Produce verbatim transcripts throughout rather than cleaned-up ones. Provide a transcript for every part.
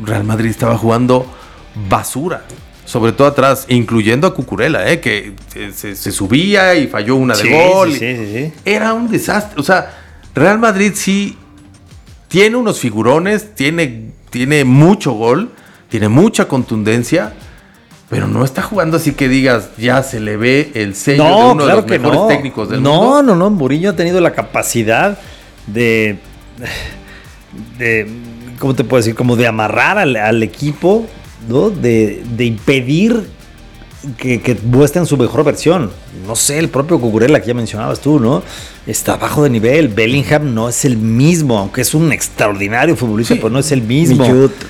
Real Madrid estaba jugando basura, sobre todo atrás, incluyendo a Cucurella, ¿eh? que se, se subía y falló una de sí, gol. Sí, sí, sí, sí. Era un desastre. O sea, Real Madrid sí tiene unos figurones, tiene, tiene mucho gol, tiene mucha contundencia, pero no está jugando así que digas, ya se le ve el sello no, de uno claro de los mejores no. técnicos del no, mundo. No, no, no, Mourinho ha tenido la capacidad de, de, ¿cómo te puedo decir? Como de amarrar al, al equipo, ¿no? De, de impedir que, que muestren su mejor versión. No sé, el propio Cucurella que ya mencionabas tú, ¿no? Está bajo de nivel. Bellingham no es el mismo, aunque es un extraordinario futbolista, sí, pero no es el mismo.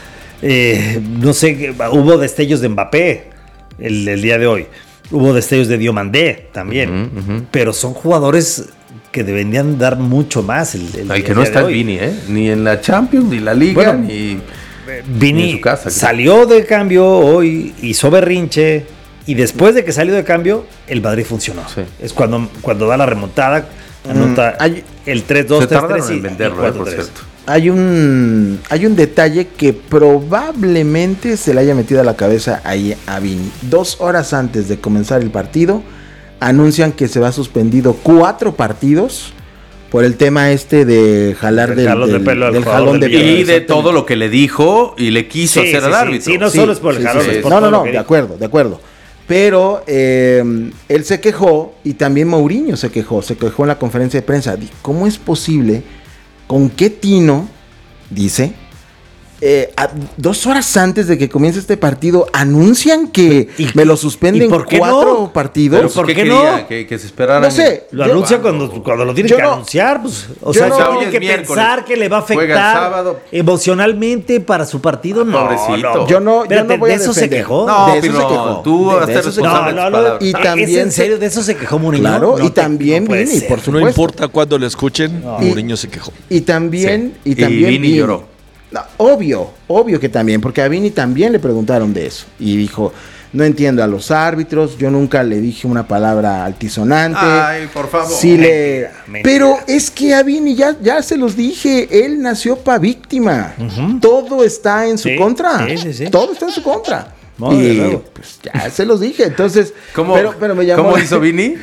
Eh, no sé, hubo destellos de Mbappé el, el día de hoy. Hubo destellos de Diomandé también. Uh-huh, uh-huh. Pero son jugadores que deberían dar mucho más. El, el, el que no está es Vini, ¿eh? Ni en la Champions, ni en la Liga, bueno, ni, Vini ni en su casa. Salió de cambio hoy, hizo berrinche, y después de que salió de cambio, el Madrid funcionó. Sí. Es cuando, cuando da la remontada, anota mm, hay, el tres dos, tres tres en venderlo, y cuatro tres. Eh, por cierto. Hay un, hay un detalle que probablemente se le haya metido a la cabeza ahí a Vini. Dos horas antes de comenzar el partido, anuncian que se va suspendido cuatro partidos por el tema este de jalar el del, jalón del, de pelo del jalón de pelo. Y de todo lo que le dijo y le quiso sí, hacer sí, al sí, árbitro. Sí, no sí, solo es por el sí, jalón. Sí, es sí. por no, todo no, lo no, que de dijo. acuerdo, de acuerdo. Pero eh, él se quejó y también Mourinho se quejó, se quejó en la conferencia de prensa. ¿Cómo es posible? ¿Con qué tino? Dice, eh, a, dos horas antes de que comience este partido, anuncian que me lo suspenden cuatro no? partidos. ¿Pero por qué, qué no? Que, que se esperaran. No sé. Lo anuncia cuando, cuando lo tiene que no, anunciar. Pues, o sea, no, tiene que pensar que le va a afectar emocionalmente para su partido. No, pobrecito. No, yo no, yo no voy de a eso defender. se quejó. No, de eso pero se quejó. Tú de, vas a ser responsable. No, no, no. Y también, ¿Es en serio? ¿De eso se quejó Mourinho? Claro, no y también no Vini, por supuesto. No importa cuándo lo escuchen, no. Mourinho se quejó. Y también, sí. y también y Vini Vini lloró. No, obvio, obvio que también, porque a Vini también le preguntaron de eso. Y dijo, no entiendo a los árbitros, yo nunca le dije una palabra altisonante. Ay, por favor. Sí le... Pero es que a Vini, ya, ya se los dije, él nació para víctima. Uh-huh. Todo está en su sí, contra. Sí, sí, sí. Todo está en su contra. No, y pues ya se los dije. Entonces, ¿cómo, pero, pero me llamó ¿cómo la... hizo Vini?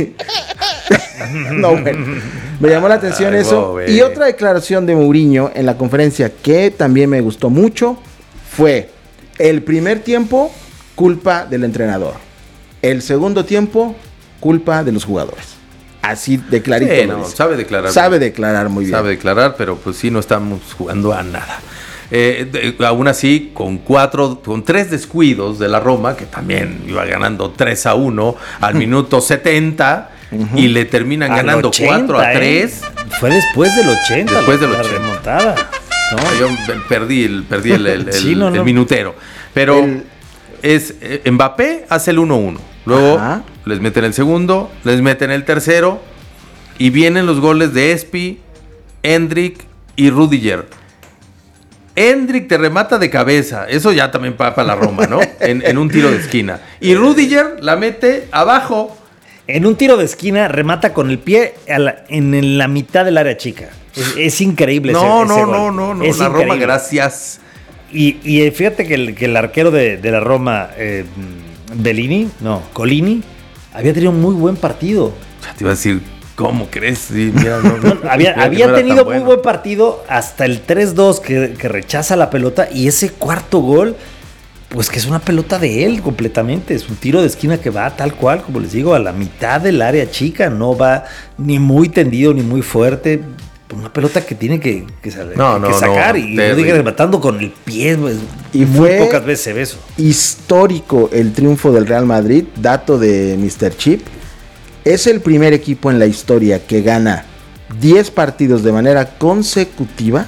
No, bueno, me llamó la atención Ay, eso. Bobe. Y otra declaración de Mourinho en la conferencia que también me gustó mucho fue: el primer tiempo, culpa del entrenador. El segundo tiempo, culpa de los jugadores. Así de clarito. Sí, no, sabe declarar. Sabe declarar muy bien. Sabe declarar, pero pues sí, no estamos jugando a nada. Eh, de, aún así, con cuatro, con tres descuidos de la Roma, que también iba ganando tres a uno al minuto setenta, uh-huh. y le terminan al ganando ochenta, cuatro a tres. ¿eh? Fue después del ochenta. Después del la ochenta. Remontada. No, yo perdí el, perdí el, el, el, sí, no, no. el minutero. Pero el... es eh, Mbappé hace el uno uno. Luego Ajá. les meten el segundo, les meten el tercero, y vienen los goles de Espi, Endrick y Rudiger. Endrick te remata de cabeza, eso ya también va para la Roma, ¿no? En, en un tiro de esquina. Y Rudiger la mete abajo. En un tiro de esquina remata con el pie a la, en la mitad del área chica. Es, es increíble. No, ese, no, ese no, gol. no, no, es la increíble. Roma, gracias. Y, y fíjate que el, que el arquero de, de la Roma, eh, Bellini, no, Colini, había tenido un muy buen partido. Ya te iba a decir, ¿cómo crees? Sí, mira, no, no, no, había había no tenido muy bueno. buen partido hasta el tres dos que, que rechaza la pelota, y ese cuarto gol, pues que es una pelota de él completamente. Es un tiro de esquina que va tal cual, como les digo, a la mitad del área chica. No va ni muy tendido ni muy fuerte. Una pelota que tiene que, que, no, que no, sacar, no, y no digas rematando con el pie. Pues, y muy fue pocas veces se ve eso. Histórico el triunfo del Real Madrid. Dato de mister Chip: es el primer equipo en la historia que gana diez partidos de manera consecutiva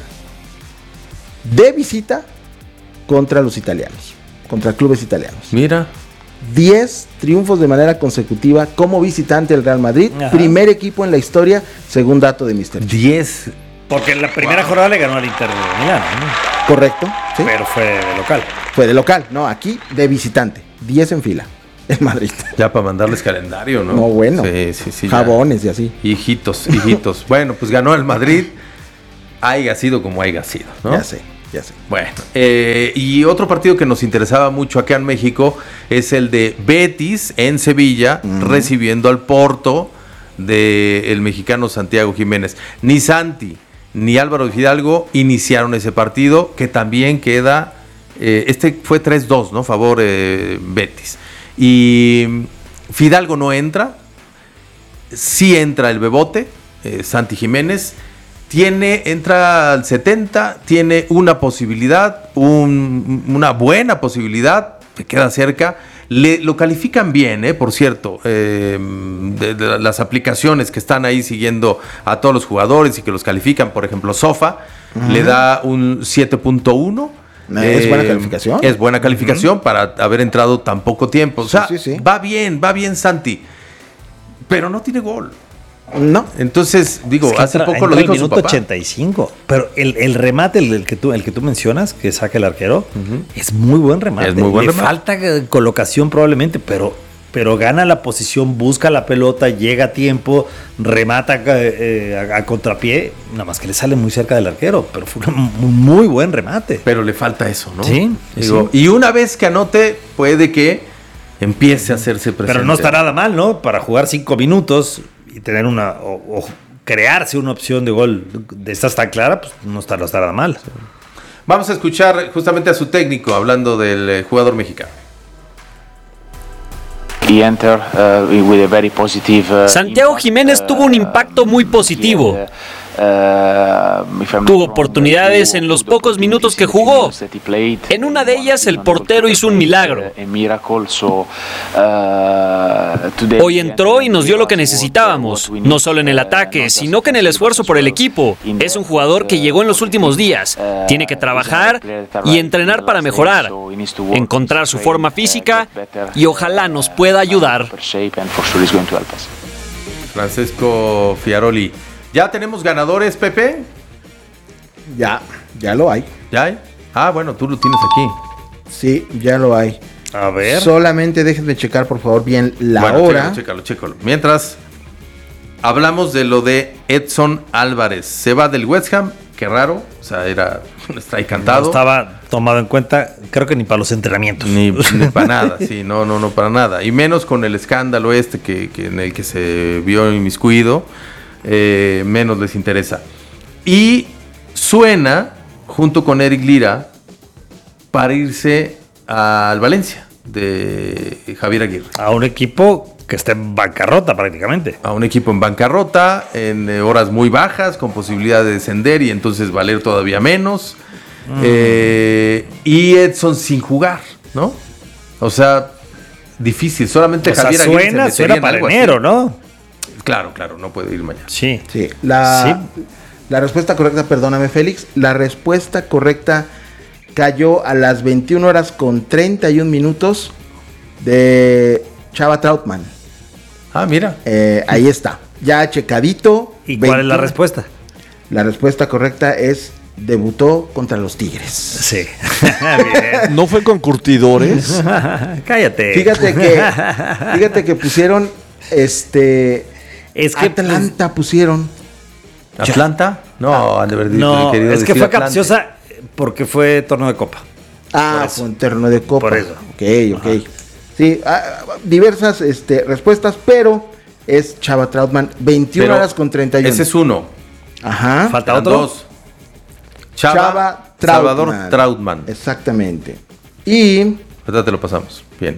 de visita contra los italianos, contra clubes italianos. Mira, diez triunfos de manera consecutiva como visitante del Real Madrid. Ajá. Primer equipo en la historia, según dato de mister Chip. diez. Porque en la primera wow. jornada le ganó al Inter de Milán, ¿no? Correcto, ¿sí? Pero fue de local. Fue de local, no, aquí de visitante. diez en fila. El Madrid. Ya para mandarles calendario, ¿no? No, bueno. Sí, sí, sí. Jabones ya. y así. Hijitos, hijitos. Bueno, pues ganó el Madrid. Haiga sido como haiga sido, ¿no? Ya sé. ya sé. Bueno, eh, y otro partido que nos interesaba mucho acá en México es el de Betis en Sevilla, uh-huh. recibiendo al Porto del mexicano Santiago Jiménez. Ni Santi ni Álvaro Fidalgo iniciaron ese partido, que también queda, eh, este fue tres dos, ¿no? Favor eh, Betis. Y Fidalgo no entra, sí entra el Bebote, eh, Santi Jiménez. Tiene, entra al setenta, tiene una posibilidad, un, una buena posibilidad, que queda cerca. Le, lo califican bien, eh, por cierto, eh, de, de las aplicaciones que están ahí siguiendo a todos los jugadores y que los califican, por ejemplo, Sofa, uh-huh. le da un siete punto uno. ¿Es eh, buena calificación? Es buena calificación uh-huh. para haber entrado tan poco tiempo. O sea, sí, sí, sí. va bien, va bien Santi, pero no tiene gol. No. Entonces, digo, es que hace entra, poco entra lo dijo el minuto su papá. ochenta y cinco. Pero el, el remate, el, el, que tú, el que tú mencionas, que saca el arquero, uh-huh. es muy buen remate. Es muy buen Le remate. falta colocación probablemente, pero, pero gana la posición, busca la pelota, llega a tiempo, remata eh, a, a contrapié, nada más que le sale muy cerca del arquero, pero fue un muy, muy buen remate. Pero le falta eso, ¿no? Sí. Digo, sí. Y una vez que anote, puede que empiece a hacerse presente. Pero no está nada mal, ¿no? Para jugar cinco minutos y tener una o, o crearse una opción de gol de estas tan clara, pues no está, no está nada mal. Vamos a escuchar justamente a su técnico hablando del eh, jugador mexicano. Santiago Jiménez tuvo un impacto muy positivo. Tuvo oportunidades en los pocos minutos que jugó. En una de ellas el portero hizo un milagro. Hoy entró y nos dio lo que necesitábamos, no solo en el ataque, sino que en el esfuerzo por el equipo. Es un jugador que llegó en los últimos días. Tiene que trabajar y entrenar para mejorar, encontrar su forma física y ojalá nos pueda ayudar. Francesco Fiaroli. ¿Ya tenemos ganadores, Pepe? Ya, ya lo hay. ¿Ya hay? Ah, bueno, tú lo tienes aquí. Sí, ya lo hay. A ver. Solamente déjenme checar, por favor, bien la bueno, hora. Chécalo, chécalo, chécalo. Mientras, hablamos de lo de Edson Álvarez. Se va del West Ham, qué raro. O sea, era un strike cantado. No estaba tomado en cuenta, creo que ni para los entrenamientos. Ni, ni para nada, sí, no, no, no para nada. Y menos con el escándalo este que, que en el que se vio inmiscuido. Eh, menos les interesa. Y suena junto con Eric Lira para irse al Valencia de Javier Aguirre. A un equipo que está en bancarrota prácticamente. A un equipo en bancarrota, en eh, horas muy bajas, con posibilidad de descender y entonces valer todavía menos. Mm. Eh, y Edson sin jugar, ¿no? O sea, difícil. Solamente o sea, Javier suena, Aguirre se suena para enero, ¿no? Claro, claro, no puede ir mañana. Sí. Sí. La, sí. la respuesta correcta, perdóname, Félix. La respuesta correcta cayó a las veintiuna horas con treinta y un minutos de Chava Trautmann. Ah, mira. Eh, ahí está. Ya checadito. ¿Y cuál veintiuna es la respuesta? La respuesta correcta es: debutó contra los Tigres. Sí. Bien. ¿No fue con curtidores? Cállate. Fíjate que, fíjate que pusieron este. Es que Atlanta pusieron. ¿Atlanta? No, han de haber no, querido es que decir fue Atlante. capciosa porque fue torneo de copa. Ah, fue un torneo de copa. Por eso. Ok, ok. Ajá. Sí, ah, diversas este, respuestas, pero es Chava Trautmann, veintiuna pero horas con treinta y uno. Ese es uno. Ajá. ¿Falta otro? Dos. Chava, Chava Trautmann. Salvador Trautmann. Exactamente. Y... ahorita te lo pasamos. Bien.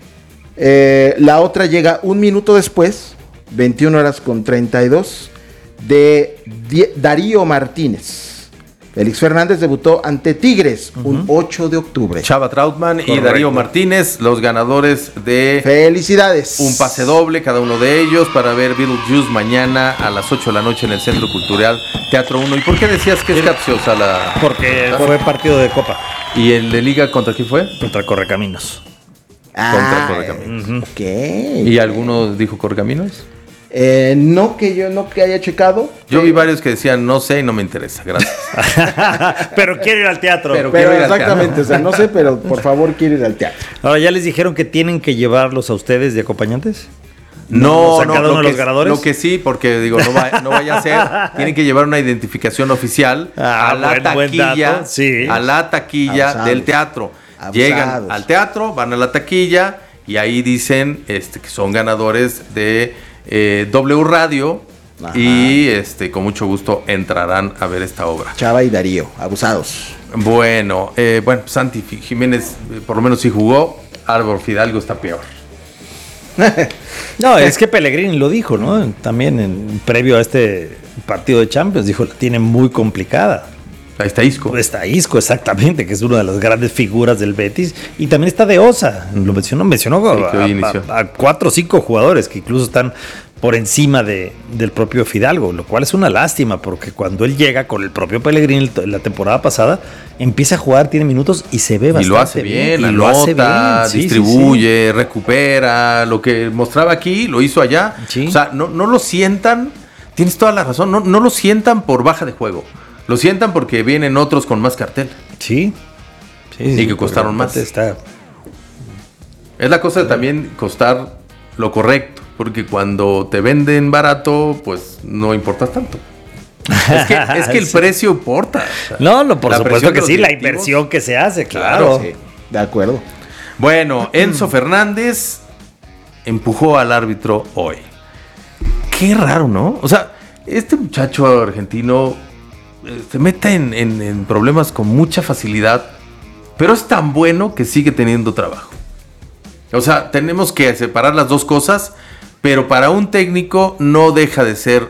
Eh, la otra llega un minuto después, veintiuna horas con treinta y dos, de Die- Darío Martínez. Félix Fernández debutó ante Tigres uh-huh. un ocho de octubre. Chava Trautmann Correcto. Y Darío Martínez, los ganadores de... ¡Felicidades! Un pase doble, cada uno de ellos, para ver Beetlejuice mañana a las ocho de la noche en el Centro Cultural Teatro uno. ¿Y por qué decías que es capciosa la...? Porque ¿sabes? Fue partido de copa. ¿Y el de Liga contra quién fue? Contra Correcaminos. Ah, contra Correcaminos. Uh-huh. Ok. ¿Y alguno dijo Correcaminos? Eh, no que yo no que haya checado. Yo vi varios que decían no sé y no me interesa, gracias. Pero quiero ir al teatro. Pero, pero exactamente, o sea, no sé, pero por favor quiero ir al teatro. Ahora, ¿ya les dijeron que tienen que llevarlos a ustedes de acompañantes? No, o sea, no, cada lo, uno de que, los ganadores. lo que sí, porque digo, no, va, no vaya a ser, tienen que llevar una identificación oficial ah, a la buen, taquilla, buen sí. a la taquilla Abusados. del teatro. Abusados. Llegan al teatro, van a la taquilla y ahí dicen este, que son ganadores de eh, W Radio. Ajá. Y este, con mucho gusto entrarán a ver esta obra. Chava y Darío, abusados. Bueno, eh, bueno, Santi Jiménez eh, por lo menos sí jugó. Álvaro Fidalgo está peor. No, es que Pellegrini lo dijo, ¿no? También en, previo a este partido de Champions, dijo, la tiene muy complicada. Ahí está Isco. Está Isco, exactamente, que es una de las grandes figuras del Betis. Y también está De Osa, lo mencionó, mencionó sí, a, a, a cuatro o cinco jugadores que incluso están por encima de, del propio Fidalgo, lo cual es una lástima, porque cuando él llega con el propio Pellegrini la temporada pasada, empieza a jugar, tiene minutos y se ve bastante bien. Y lo hace bien, bien y lo hace bien. Sí, distribuye, sí, sí. recupera, lo que mostraba aquí, lo hizo allá. Sí. O sea, no, no lo sientan, tienes toda la razón, no, no lo sientan por baja de juego, lo sientan porque vienen otros con más cartel. Sí. sí y sí, que costaron más. Está... Es la cosa de también costar lo correcto. Porque cuando te venden barato, pues no importas tanto. Es que, es que el sí. precio importa. O sea, no, no, por supuesto que sí, la inversión que se hace, claro. claro. Sí, de acuerdo. Bueno, Enzo Fernández empujó al árbitro hoy. Qué raro, ¿no? O sea, este muchacho argentino eh, se mete en, en, en problemas con mucha facilidad, pero es tan bueno que sigue teniendo trabajo. O sea, tenemos que separar las dos cosas. Pero para un técnico no deja de ser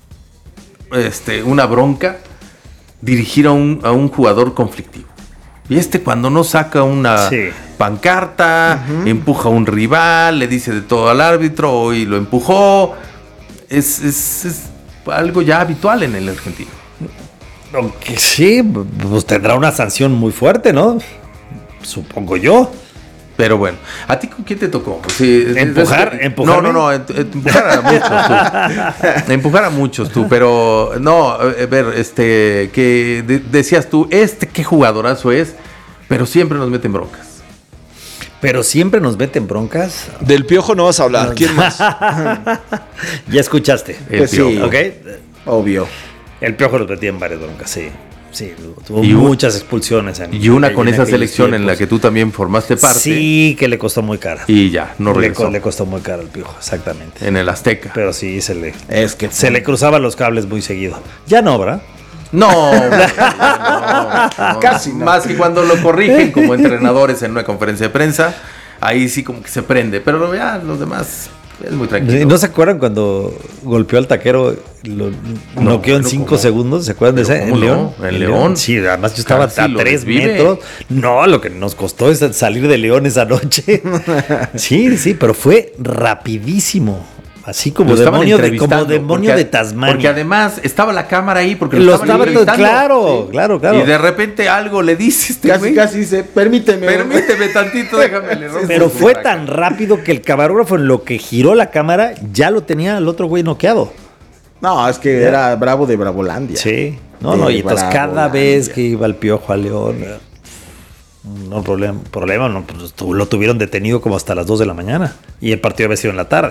este, una bronca dirigir a un, a un jugador conflictivo. Y este cuando no saca una sí. pancarta, uh-huh. empuja a un rival, le dice de todo al árbitro, hoy lo empujó. Es, es, es algo ya habitual en el argentino. Aunque sí, pues tendrá una sanción muy fuerte, ¿no? Supongo yo. Pero bueno, ¿a ti con quién te tocó? Sí, ¿Empujar? Es, es, no, no, no, empujar a muchos tú. Empujar a muchos tú, pero no, a ver, este, que de, decías tú, este qué jugadorazo es, pero siempre nos meten broncas. Pero siempre nos meten broncas. Del Piojo no vas a hablar, ¿quién más? Ya escuchaste. El pues Piojo. Sí, ¿ok? Obvio. El Piojo nos metía en varias broncas, sí. Sí, tuvo y muchas expulsiones. En, y una en, con en esa selección tiempos. En la que tú también formaste parte. Sí, que le costó muy cara. Y ya, no regresó. Le, le costó muy cara al Piojo, exactamente. En el Azteca. Pero sí, se le, es que se le cruzaban los cables muy seguido. Ya no, ¿verdad? No, no, no, casi no. Más que cuando lo corrigen como entrenadores en una conferencia de prensa, ahí sí como que se prende. Pero ya los demás... Es muy tranquilo. ¿No se acuerdan cuando golpeó al taquero, lo no, noqueó en cinco no. segundos? ¿Se acuerdan de ese? ¿En no? León? ¿En León? León? Sí, además yo estaba Casi a tres metros. No, lo que nos costó es salir de León esa noche. Sí, sí, pero fue rapidísimo. Así como demonio, de, como demonio porque, de Tasmania. Porque además estaba la cámara ahí porque lo, lo estaban estaba todo, claro, sí. claro, claro. Y de repente algo le dice este casi, güey. Casi dice, permíteme. Permíteme tantito, déjame le rompo. Pero fue tan rápido que el camarógrafo en lo que giró la cámara ya lo tenía al otro güey noqueado. No, es que ¿ya? Era bravo de Bravolandia. Sí. No, de no, y entonces cada vez que iba el Piojo a León, no problema, problema no, pues, lo tuvieron detenido como hasta las dos de la mañana y el partido había sido en la tarde.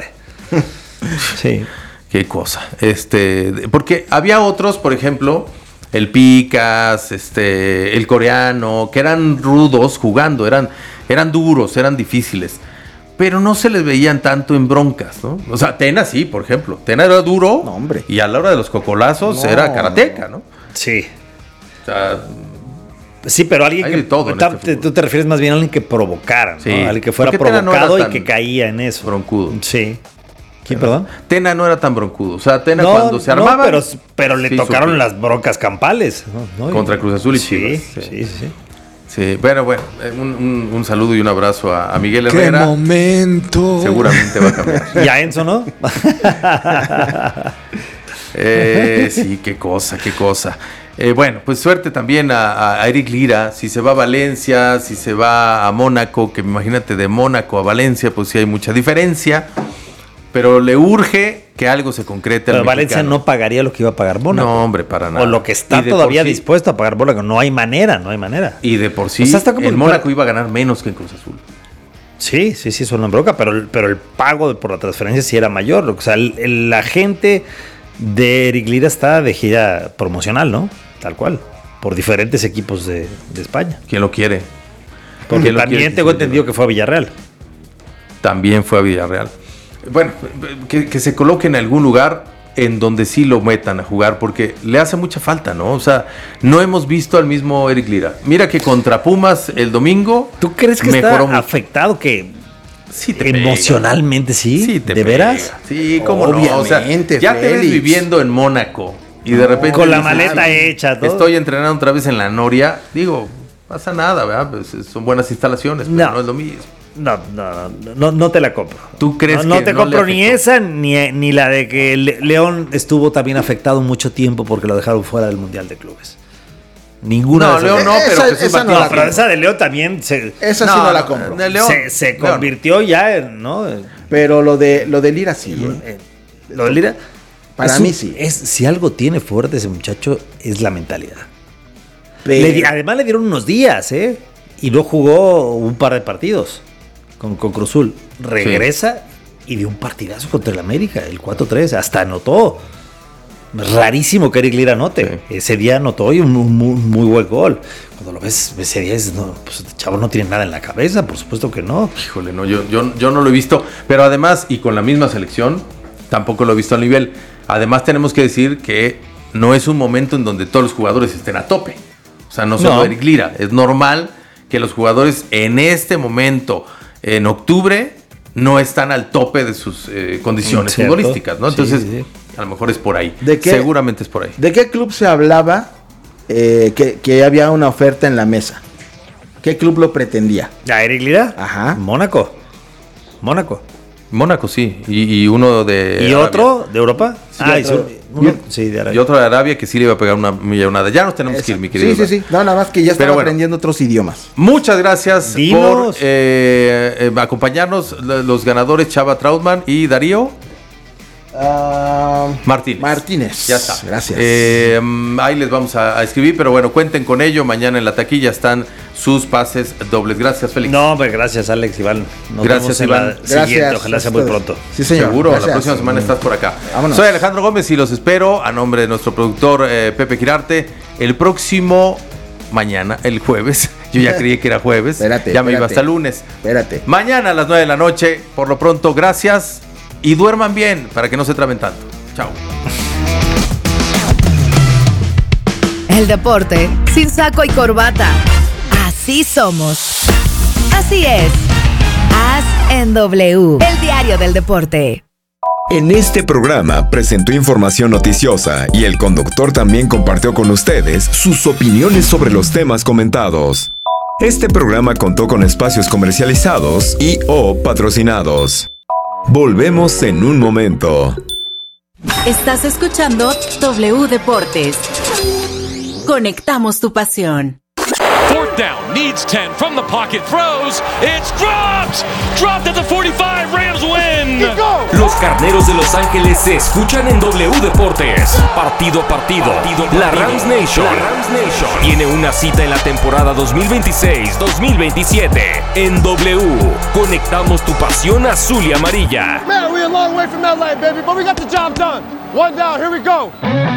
Sí. Qué cosa. Este, porque había otros, por ejemplo, el Picas, este, el coreano, que eran rudos jugando, eran, eran duros, eran difíciles, pero no se les veían tanto en broncas, ¿no? O sea, Tena sí, por ejemplo. Tena era duro, no, hombre. Y a la hora de los cocolazos no, era karateca, ¿no? Sí. O sea, sí, pero alguien hay que de todo en ta, este tú te refieres más bien a alguien que provocara, ¿no? Sí. Alguien que fuera provocado no y que caía en eso. Broncudo. Sí. ¿Quién, perdón? Tena no era tan broncudo. O sea, Tena no, cuando se armaba. No, pero, pero le sí, tocaron supe. Las broncas campales. ¿No? ¿No? Contra Cruz Azul y sí, Chivas. Sí, sí, sí. Sí, bueno, bueno, un, un, un saludo y un abrazo a, a Miguel Herrera. ¡Qué momento! Seguramente va a cambiar. Y a Enzo, ¿no? eh, sí, qué cosa, qué cosa. Eh, bueno, pues suerte también a, a Eric Lira. Si se va a Valencia, si se va a Mónaco, que imagínate de Mónaco a Valencia, pues sí hay mucha diferencia. Pero le urge que algo se concrete. Pero Valencia no pagaría lo que iba a pagar Mónaco. No, hombre, para nada. O lo que está todavía sí, dispuesto a pagar Mónaco. No hay manera, no hay manera. Y de por sí, o sea, el Mónaco iba a ganar menos que en Cruz Azul. Sí, sí, sí, es una bronca, pero, pero el pago por la transferencia sí era mayor. O sea, el, el, la gente de Eric Lira está de gira promocional, ¿no? Tal cual, por diferentes equipos de, de España. ¿Quién lo quiere? Porque también tengo entendido que fue a Villarreal. También fue a Villarreal. Bueno, que, que se coloque en algún lugar en donde sí lo metan a jugar, porque le hace mucha falta, ¿no? O sea, no hemos visto al mismo Eric Lira. Mira que contra Pumas el domingo ¿tú crees que está mucho. afectado que sí te emocionalmente pega. sí? Sí te ¿De pega. veras? Sí, cómo Obviamente, no. O sea, ya Félix. Te ves viviendo en Mónaco y de repente con la maleta ah, hecha, todo. Estoy entrenando otra vez en la Noria. Digo, pasa nada, ¿verdad? Pues son buenas instalaciones, pero no, no es lo mismo. No, no, no, no te la compro. ¿Tú crees no, no que te no compro ni esa ni, ni la de que Le- León estuvo también afectado mucho tiempo porque lo dejaron fuera del Mundial de Clubes? Ninguna no, de León no, pero, esa, esa no, no, la pero esa de León también se, esa sí no, no la compro. De León, se, se convirtió León. ya en, ¿no? Pero lo de lo de Lira sí. ¿eh? Lo de Lira para es mí un, sí. Es, si algo tiene fuerte ese muchacho es la mentalidad. Pero... Le, además le dieron unos días, ¿eh? Y no jugó un par de partidos con, con Cruzul. Regresa sí. y dio un partidazo contra el América, el cuatro tres, hasta anotó. Rarísimo que Eric Lira anote. Sí. Ese día anotó y un, un muy, muy buen gol. Cuando lo ves ese día, es, no, pues el chavo no tiene nada en la cabeza, por supuesto que no. Híjole, no, yo, yo, yo no lo he visto. Pero además, y con la misma selección, tampoco lo he visto al nivel. Además, tenemos que decir que no es un momento en donde todos los jugadores estén a tope. O sea, no solo no. Eric Lira. Es normal que los jugadores en este momento, en octubre, no están al tope de sus eh, condiciones ¿cierto? futbolísticas, ¿no? Entonces, sí, sí. a lo mejor es por ahí. ¿De qué, Seguramente es por ahí. ¿De qué club se hablaba eh, que, que había una oferta en la mesa? ¿Qué club lo pretendía? ¿A Eric Lira? Ajá. Mónaco. Mónaco. Mónaco, sí. Y, y uno de ¿Y Arabia. Otro de Europa? Sí, ah, otro, uno, sí, de Arabia. Y otro de Arabia que sí le iba a pegar una millonada. Ya nos tenemos Esa. que ir, mi querido. Sí, sí, sí. No, nada más que ya estaba bueno, aprendiendo otros idiomas. Muchas gracias Dinos. por eh, eh, acompañarnos. Los ganadores, Chava Trautmann y Darío. Uh, Martínez. Martínez. Ya está. Gracias. Eh, ahí les vamos a, a escribir, pero bueno, cuenten con ello. Mañana en la taquilla están sus pases dobles. Gracias, Félix. No, pues gracias, Alex, Iván. Nos gracias, Iván. Gracias. Siguiente. Ojalá sea muy pronto. Sí, señor. Seguro, gracias. la próxima semana estás por acá. Vámonos. Soy Alejandro Gómez y los espero a nombre de nuestro productor eh, Pepe Girarte el próximo mañana, el jueves. Yo ya creí que era jueves. Espérate, ya me espérate. iba hasta lunes. Espérate. Mañana a las nueve de la noche. Por lo pronto, gracias y duerman bien para que no se traben tanto. Chao. El deporte sin saco y corbata. Así somos. Así es. As en W. El diario del deporte. En este programa presentó información noticiosa y el conductor también compartió con ustedes sus opiniones sobre los temas comentados. Este programa contó con espacios comercializados y o patrocinados. Volvemos en un momento. Estás escuchando W Deportes. Conectamos tu pasión. Fourth down, needs ten, from the pocket, throws, it's dropped! Dropped at the forty-five, Rams win! Los Carneros de Los Ángeles se escuchan en W Deportes. Partido a partido, partido, partido. La Rams Nation, la Rams Nation tiene una cita en la temporada dos mil veintiséis dos mil veintisiete. En W, conectamos tu pasión azul y amarilla. Man, we're a long way from L A, baby, but we got the job done. One down, here we go.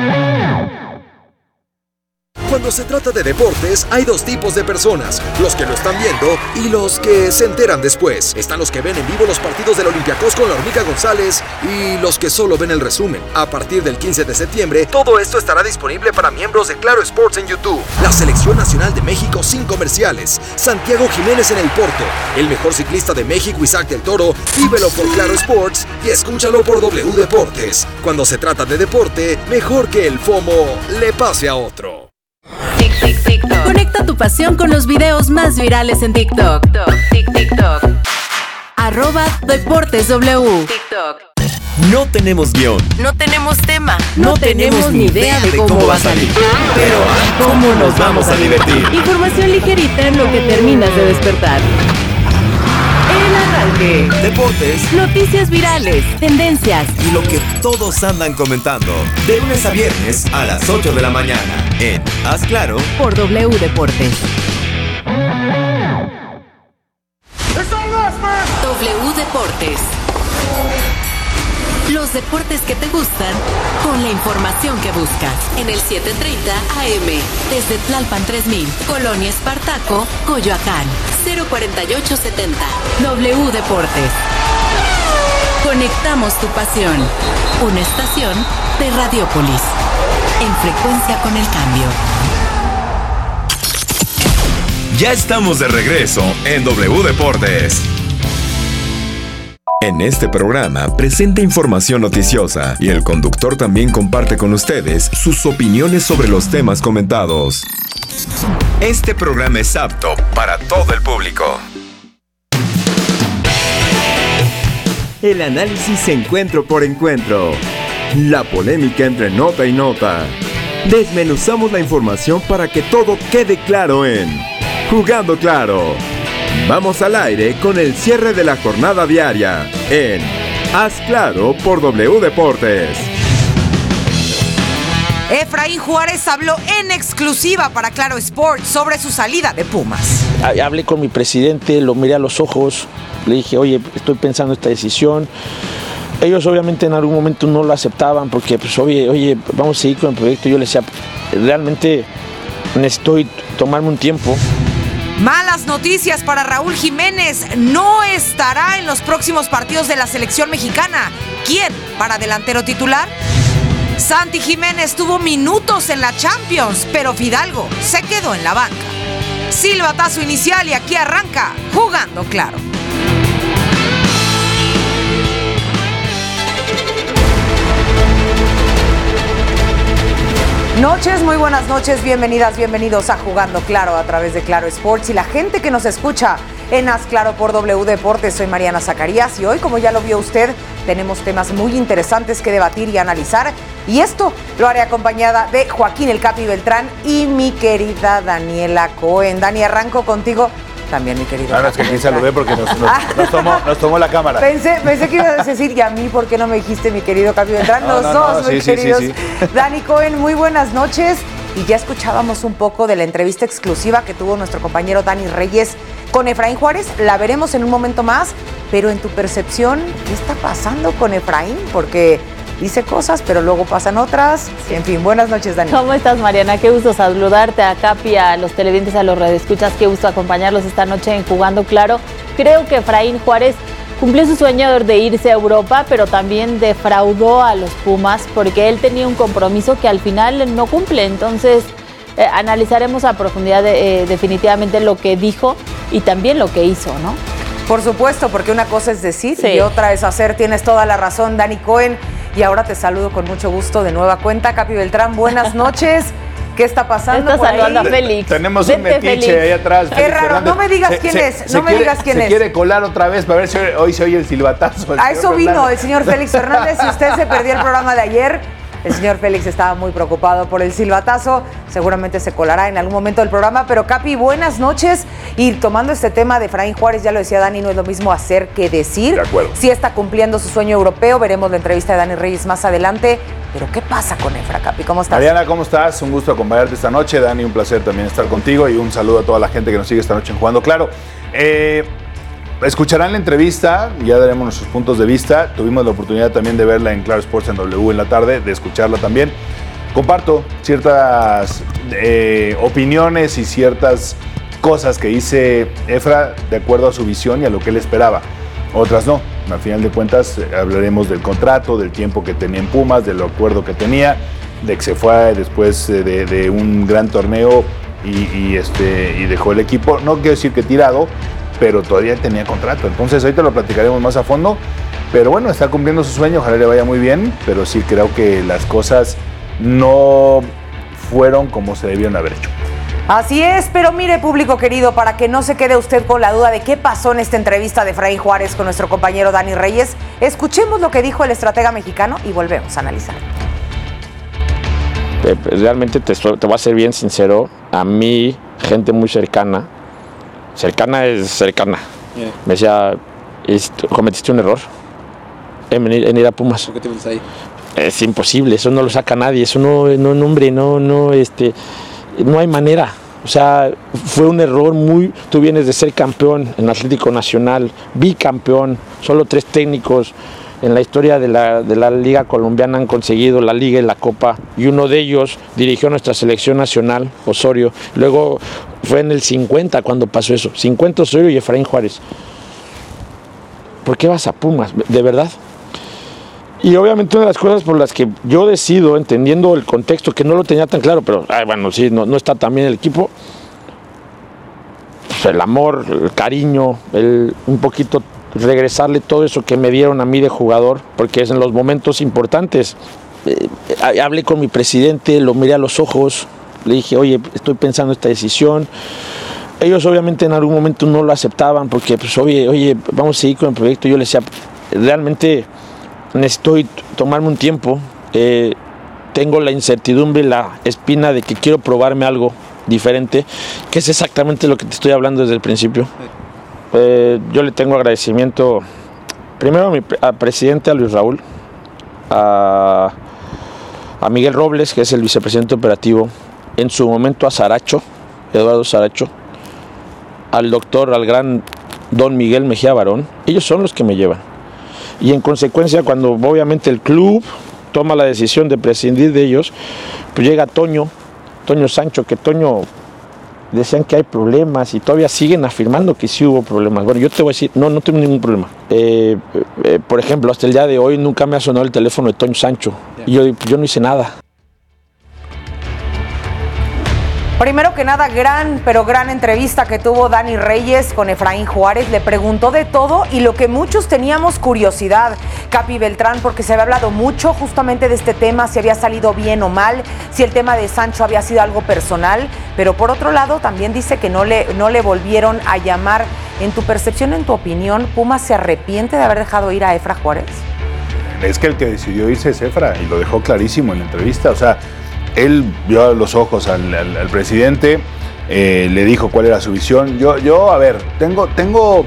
Cuando se trata de deportes, hay dos tipos de personas, los que lo están viendo y los que se enteran después. Están los que ven en vivo los partidos del Olympiacos con la Hormiga González y los que solo ven el resumen. A partir del quince de septiembre, todo esto estará disponible para miembros de Claro Sports en YouTube. La Selección Nacional de México sin comerciales. Santiago Jiménez en el Porto. El mejor ciclista de México, Isaac del Toro. Vívelo por Claro Sports y escúchalo por W Deportes. Cuando se trata de deporte, mejor que el FOMO le pase a otro. Conecta tu pasión con los videos más virales en TikTok. TikTok. Arroba Deportes W. TikTok. No tenemos guión. No tenemos tema. No, no tenemos ni idea de cómo, cómo va a salir. Pero ¿cómo nos vamos a divertir? Información ligerita en lo que terminas de despertar. El arranque. Deportes. Noticias virales. Tendencias. Y lo que todos andan comentando. De lunes a viernes a las ocho de la mañana. En Haz Claro. Por W Deportes. It's on us, man. Deportes. Los deportes que te gustan con la información que buscas en el siete treinta A M desde Tlalpan tres mil, Colonia Espartaco, Coyoacán, cero cuarenta y ocho setenta. W Deportes. Conectamos tu pasión. Una estación de Radiopolis. En frecuencia con el cambio. Ya estamos de regreso en W Deportes. En este programa presenta información noticiosa y el conductor también comparte con ustedes sus opiniones sobre los temas comentados. Este programa es apto para todo el público. El análisis encuentro por encuentro. La polémica entre nota y nota. Desmenuzamos la información para que todo quede claro en Jugando Claro. Vamos al aire con el cierre de la jornada diaria en Haz Claro por W Deportes. Efraín Juárez habló en exclusiva para Claro Sports sobre su salida de Pumas. Hablé con mi presidente, lo miré a los ojos, le dije, oye, estoy pensando esta decisión. Ellos obviamente en algún momento no lo aceptaban porque, pues, oye, oye, vamos a seguir con el proyecto. Yo les decía, realmente necesito tomarme un tiempo. Malas noticias para Raúl Jiménez. No estará en los próximos partidos de la selección mexicana. ¿Quién para delantero titular? Santi Jiménez tuvo minutos en la Champions, pero Fidalgo se quedó en la banca. Silbatazo inicial y aquí arranca Jugando Claro. Noches, muy buenas noches, bienvenidas, bienvenidos a Jugando Claro a través de Claro Sports y la gente que nos escucha en Haz Claro por W Deportes. Soy Mariana Zacarías y hoy, como ya lo vio usted, tenemos temas muy interesantes que debatir y analizar, y esto lo haré acompañada de Joaquín El Capi Beltrán y mi querida Daniela Cohen. Dani, arranco contigo. También, mi querido. Ahora es que quien saludé porque nos, nos, nos, tomó, nos tomó la cámara. Pensé, pensé que ibas a decir, y a mí, ¿por qué no me dijiste, mi querido Capi Beltrán? No, Los no, dos, no, muy sí, queridos. sí, sí, sí. Dani Cohen, muy buenas noches. Y ya escuchábamos un poco de la entrevista exclusiva que tuvo nuestro compañero Dani Reyes con Efraín Juárez. La veremos en un momento más, pero en tu percepción, ¿qué está pasando con Efraín? Porque dice cosas, pero luego pasan otras. Sí. En fin, buenas noches, Dani. ¿Cómo estás, Mariana? Qué gusto saludarte a Capi, a los televidentes, a los radioescuchas. Qué gusto acompañarlos esta noche en Jugando Claro. Creo que Efraín Juárez cumplió su sueño de irse a Europa, pero también defraudó a los Pumas porque él tenía un compromiso que al final no cumple. Entonces, eh, analizaremos a profundidad de, eh, definitivamente lo que dijo y también lo que hizo, ¿no? Por supuesto, porque una cosa es decir sí. y otra es hacer. Tienes toda la razón, Dani Cohen. Y ahora te saludo con mucho gusto de nueva cuenta. Capi Beltrán, buenas noches. ¿Qué está pasando? Está saludando a Félix. Tenemos Vente, un metiche Félix. ahí atrás. Qué raro, Fernández. No me digas se, quién se, es. No me quiere, digas quién se es. Se quiere colar otra vez para ver si hoy se oye el silbatazo. A eso vino Fernández. El señor Félix Fernández. Si usted se perdió el programa de ayer, el señor Félix estaba muy preocupado por el silbatazo. Seguramente se colará en algún momento del programa. Pero Capi, buenas noches. Y tomando este tema de Efraín Juárez, ya lo decía Dani, no es lo mismo hacer que decir. De acuerdo. Sí está cumpliendo su sueño europeo. Veremos la entrevista de Dani Reyes más adelante. Pero ¿qué pasa con Efra, Capi? ¿Cómo estás? Mariana, ¿cómo estás? Un gusto acompañarte esta noche. Dani, un placer también estar contigo. Y un saludo a toda la gente que nos sigue esta noche en Jugando Claro. Eh... Escucharán la entrevista, ya daremos nuestros puntos de vista. Tuvimos la oportunidad también de verla en Claro Sports en W en la tarde, de escucharla también. Comparto ciertas eh, opiniones y ciertas cosas que dice Efra de acuerdo a su visión y a lo que él esperaba. Otras no. Al final de cuentas hablaremos del contrato, del tiempo que tenía en Pumas, del acuerdo que tenía, de que se fue después de, de un gran torneo y, y, este, y dejó el equipo. No quiero decir que tirado, pero todavía tenía contrato. Entonces ahorita lo platicaremos más a fondo. Pero bueno, está cumpliendo su sueño, ojalá le vaya muy bien, pero sí creo que las cosas no fueron como se debieron haber hecho. Así es, pero mire, público querido, para que no se quede usted con la duda de qué pasó en esta entrevista de Efraín Juárez con nuestro compañero Dani Reyes, escuchemos lo que dijo el estratega mexicano y volvemos a analizar. Realmente te, te voy a ser bien sincero, a mí, gente muy cercana, cercana es cercana, yeah. Me decía, cometiste un error en, venir, en ir a Pumas. ¿Por qué te metes ahí? Es imposible, eso no lo saca nadie, eso no, no, no hombre, no, no, este, no hay manera, O sea, fue un error muy... Tú vienes de ser campeón en Atlético Nacional, bicampeón, solo tres técnicos en la historia de la, de la Liga Colombiana han conseguido la Liga y la Copa, y uno de ellos dirigió nuestra selección nacional, Osorio. Luego fue en el cincuenta cuando pasó eso, cincuenta Osorio y Efraín Juárez. ¿Por qué vas a Pumas? ¿De verdad? Y obviamente una de las cosas por las que yo decido, entendiendo el contexto, que no lo tenía tan claro, pero ay, bueno, sí, no, no está tan bien el equipo, pues el amor, el cariño, el un poquito regresarle todo eso que me dieron a mí de jugador, porque es en los momentos importantes. Eh, hablé con mi presidente, lo miré a los ojos, le dije, oye, estoy pensando esta decisión. Ellos obviamente en algún momento no lo aceptaban, porque pues oye, oye, vamos a seguir con el proyecto. Yo les decía, realmente necesito tomarme un tiempo, eh, tengo la incertidumbre, la espina de que quiero probarme algo diferente, que es exactamente lo que te estoy hablando desde el principio. Eh, yo le tengo agradecimiento primero a mi a presidente, a Luis Raúl, a, a Miguel Robles, que es el vicepresidente operativo, en su momento a Saracho, Eduardo Saracho, al doctor, al gran don Miguel Mejía Barón. Ellos son los que me llevan. Y en consecuencia, cuando obviamente el club toma la decisión de prescindir de ellos, pues llega Toño, Toño Sancho, que Toño decían que hay problemas y todavía siguen afirmando que sí hubo problemas. Bueno, yo te voy a decir, no, no tengo ningún problema. Eh, eh, por ejemplo, hasta el día de hoy nunca me ha sonado el teléfono de Toño Sancho. Y yo, yo no hice nada. Primero que nada, gran, pero gran entrevista que tuvo Dani Reyes con Efraín Juárez. Le preguntó de todo y lo que muchos teníamos curiosidad, Capi Beltrán, porque se había hablado mucho justamente de este tema, si había salido bien o mal, si el tema de Sancho había sido algo personal, pero por otro lado también dice que no le, no le volvieron a llamar. En tu percepción, en tu opinión, ¿Pumas se arrepiente de haber dejado ir a Efra Juárez? Es que el que decidió irse es Efra y lo dejó clarísimo en la entrevista, o sea, él vio a los ojos al, al, al presidente, eh, le dijo cuál era su visión. Yo, yo a ver, tengo, tengo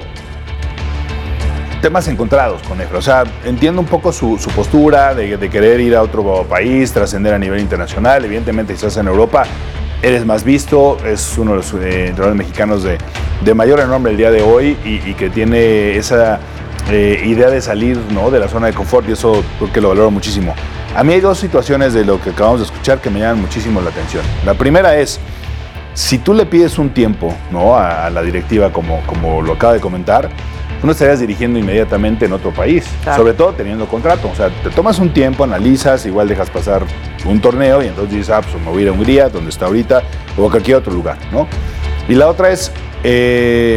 temas encontrados con Efra. O sea, entiendo un poco su, su postura de, de querer ir a otro país, trascender a nivel internacional. Evidentemente, si estás en Europa, eres más visto, es uno de los eh, entrenadores mexicanos de, de mayor renombre el día de hoy y, y que tiene esa eh, idea de salir, ¿no?, de la zona de confort, y eso creo que lo valoro muchísimo. A mí hay dos situaciones de lo que acabamos de escuchar que me llaman muchísimo la atención. La primera es, si tú le pides un tiempo, ¿no?, a, a la directiva, como, como lo acaba de comentar, tú no estarías dirigiendo inmediatamente en otro país, claro, sobre todo teniendo contrato. O sea, te tomas un tiempo, analizas, igual dejas pasar un torneo y entonces dices, ah, pues me voy a ir a Hungría, donde está ahorita, o a cualquier otro lugar, ¿no? Y la otra es, eh,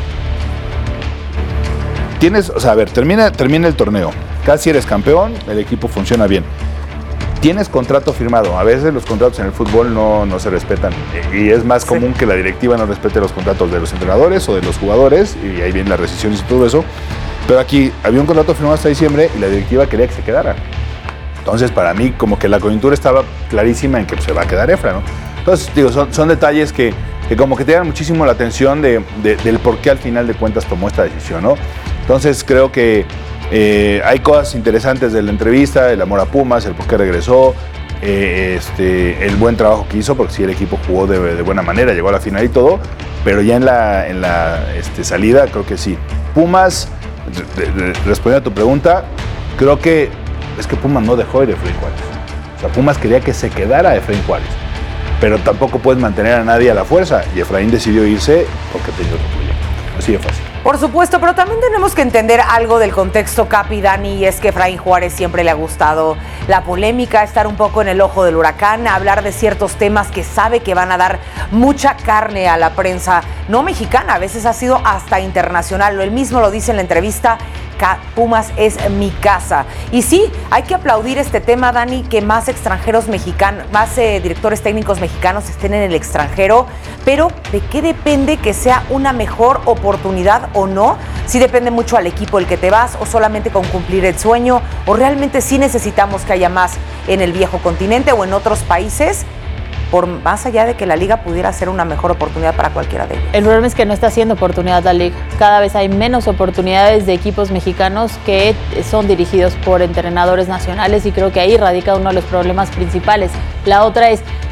tienes, o sea, a ver, termina, termina el torneo, casi eres campeón, el equipo funciona bien. Tienes contrato firmado. A veces los contratos en el fútbol no, no se respetan y es más común, sí, que la directiva no respete los contratos de los entrenadores o de los jugadores, y ahí vienen las rescisiones y todo eso. Pero aquí había un contrato firmado hasta diciembre y la directiva quería que se quedara. Entonces, para mí, como que la coyuntura estaba clarísima en que se va a quedar Efra, ¿no? Entonces, digo, son, son detalles que, que como que te llaman muchísimo la atención de, de, del por qué al final de cuentas tomó esta decisión, ¿no? Entonces, creo que Eh, hay cosas interesantes de la entrevista, el amor a Pumas, el por qué regresó, eh, este, el buen trabajo que hizo, porque sí, el equipo jugó de, de buena manera, llegó a la final y todo, pero ya en la, en la este, salida creo que sí. Pumas, de, de, respondiendo a tu pregunta, creo que es que Pumas no dejó ir a Efraín Juárez. O sea, Pumas quería que se quedara Efraín Juárez, pero tampoco puedes mantener a nadie a la fuerza, y Efraín decidió irse porque tenía otro proyecto. Así de fácil. Por supuesto, pero también tenemos que entender algo del contexto, Capi, Dani, y es que Efraín Juárez siempre le ha gustado la polémica, estar un poco en el ojo del huracán, hablar de ciertos temas que sabe que van a dar mucha carne a la prensa, no mexicana, a veces ha sido hasta internacional. Él mismo lo dice en la entrevista, Pumas es mi casa. Y sí, hay que aplaudir este tema, Dani, que más extranjeros mexicanos, más eh, directores técnicos mexicanos estén en el extranjero, pero ¿de qué depende que sea una mejor oportunidad o no? Si depende mucho al equipo el que te vas, o solamente con cumplir el sueño, o realmente sí necesitamos que haya más en el viejo continente o en otros países, por más allá de que la liga pudiera ser una mejor oportunidad para cualquiera de ellos. El problema es que no está siendo oportunidad la liga. Cada vez hay menos oportunidades de equipos mexicanos que son dirigidos por entrenadores nacionales, y creo que ahí radica uno de los problemas principales. La otra es,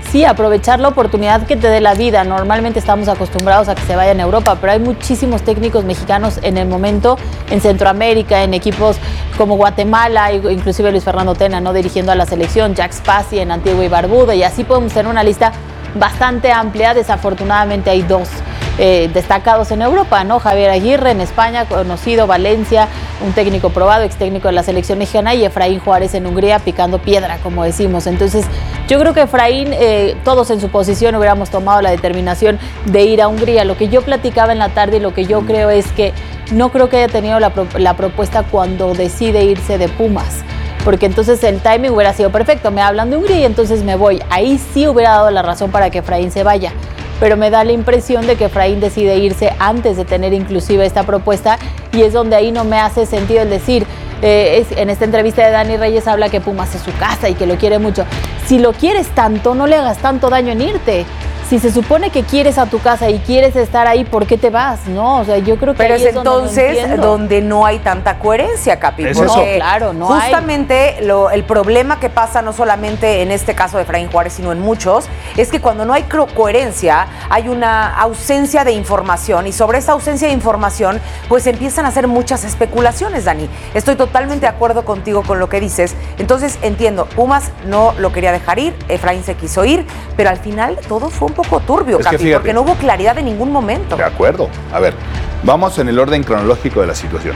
sí, aprovechar la oportunidad que te dé la vida. Normalmente estamos acostumbrados a que se vayan a Europa, pero hay muchísimos técnicos mexicanos en el momento, en Centroamérica, en equipos como Guatemala, inclusive Luis Fernando Tena, ¿no? Dirigiendo a la selección, Jack Spassi en Antigua y Barbuda, y así podemos tener una lista bastante amplia. Desafortunadamente hay dos eh, destacados en Europa, ¿no? Javier Aguirre en España, conocido, Valencia, un técnico probado, ex técnico de la selección mexicana, y Efraín Juárez en Hungría picando piedra, como decimos. Entonces yo creo que Efraín, eh, todos en su posición hubiéramos tomado la determinación de ir a Hungría. Lo que yo platicaba en la tarde y lo que yo creo es que no creo que haya tenido la, pro la propuesta cuando decide irse de Pumas, porque entonces el timing hubiera sido perfecto. Me hablan de Hungría y entonces me voy. Ahí sí hubiera dado la razón para que Efraín se vaya, pero me da la impresión de que Efraín decide irse antes de tener inclusive esta propuesta, y es donde ahí no me hace sentido el decir, eh, es, en esta entrevista de Dani Reyes habla que Pumas es su casa y que lo quiere mucho. Si lo quieres tanto, no le hagas tanto daño en irte. Si se supone que quieres a tu casa y quieres estar ahí, ¿por qué te vas? No, o sea, yo creo que pero ahí es, es entonces donde, donde no hay tanta coherencia, Capi. Es porque eso. No, claro, no justamente hay. Lo, el problema que pasa no solamente en este caso de Efraín Juárez, sino en muchos, es que cuando no hay coherencia, hay una ausencia de información, y sobre esa ausencia de información, pues empiezan a hacer muchas especulaciones, Dani. Estoy totalmente de acuerdo contigo con lo que dices. Entonces, entiendo, Pumas no lo quería dejar ir, Efraín se quiso ir, pero al final todo fue un poco turbio, es Capi, fíjate, porque no hubo claridad en ningún momento. De acuerdo. A ver, vamos en el orden cronológico de la situación.